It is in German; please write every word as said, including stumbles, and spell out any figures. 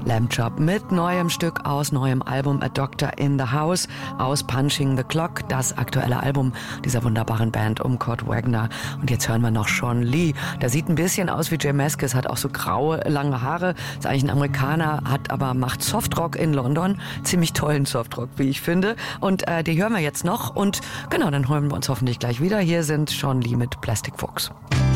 Lamb Chop mit neuem Stück aus neuem Album A Doctor in the House aus Punching the Clock, das aktuelle Album dieser wunderbaren Band um Kurt Wagner. Und jetzt hören wir noch Sean Lee. Der sieht ein bisschen aus wie Jay Mascis, hat auch so graue, lange Haare, ist eigentlich ein Amerikaner, hat aber macht Softrock in London, ziemlich tollen Softrock, wie ich finde. Und äh, die hören wir jetzt noch und genau, dann hören wir uns hoffentlich gleich wieder. Hier sind Sean Lee mit Plastic Fuchs.